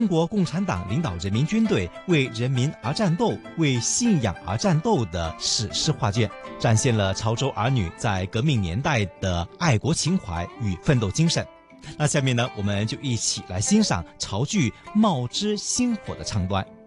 中国共产党领导人民军队为人民而战斗、为信仰而战斗的史诗画卷，展现了潮州儿女在革命年代的爱国情怀与奋斗精神。那下面呢，我们就一起来欣赏潮剧《冒之星火》的唱段。